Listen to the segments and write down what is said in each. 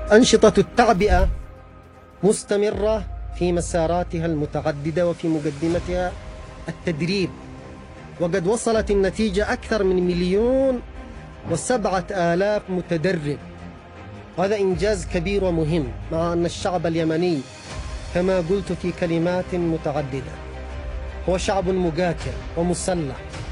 أنشطة التعبئة مستمرة في مساراتها المتعددة، وفي مقدمتها التدريب، وقد وصلت النتيجة أكثر من 1,007,000 متدرب. هذا إنجاز كبير ومهم، مع أن الشعب اليمني كما قلت في كلمات متعددة هو شعب مقاتل ومسلح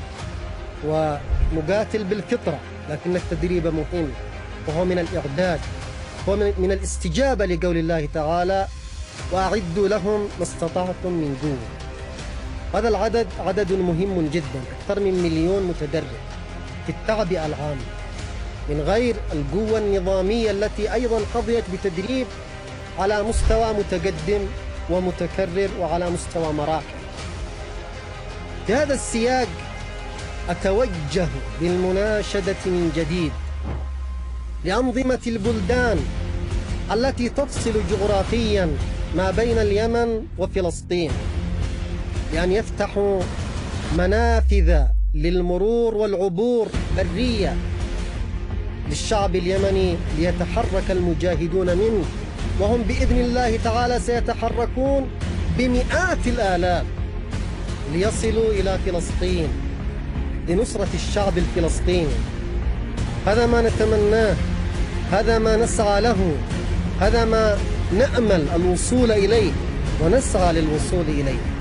ومقاتل بالفطرة، لكن التدريب مهم، وهو من الإعداد، هو من الاستجابة لقول الله تعالى: وأعدوا لهم ما استطعتم من قوة. هذا العدد عدد مهم جدا، أكثر من 1,000,000 متدرب في التعبئة العامة، من غير القوة النظامية التي أيضا قضيت بتدريب على مستوى متقدم ومتكرر وعلى مستوى مراحل. في هذا السياق أتوجه بالمناشدة من جديد لأنظمة البلدان التي تفصل جغرافيا ما بين اليمن وفلسطين بأن يفتحوا منافذ للمرور والعبور برية للشعب اليمني ليتحرك المجاهدون منه، وهم بإذن الله تعالى سيتحركون بمئات الآلاف ليصلوا إلى فلسطين لنصرة الشعب الفلسطيني. هذا ما نتمناه، هذا ما نسعى له، هذا ما نأمل الوصول إليه ونسعى للوصول إليه.